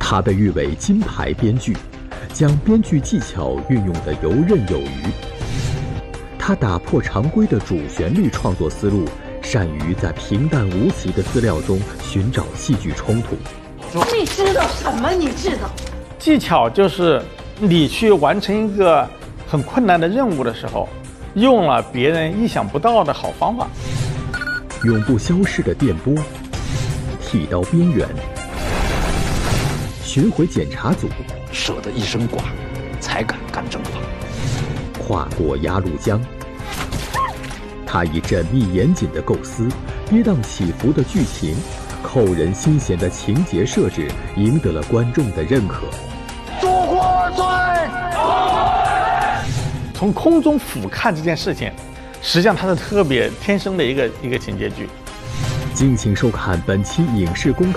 他被誉为金牌编剧，将编剧技巧运用得游刃有余。他打破常规的主旋律创作思路，善于在平淡无奇的资料中寻找戏剧冲突。 你知道什么？你知道？ 技巧就是你去完成一个很困难的任务的时候，用了别人意想不到的好方法。 永不消逝的电波，剃刀边缘，巡回检查组， 舍得一身剐，才敢干正法。 跨过鸭绿江，他以缜密严谨的构思、跌宕起伏的剧情、扣人心弦的情节设置，赢得了观众的认可。 诸国万岁！ 从空中俯瞰这件事情，实际上它是特别天生的一个情节剧。 敬请收看本期影视公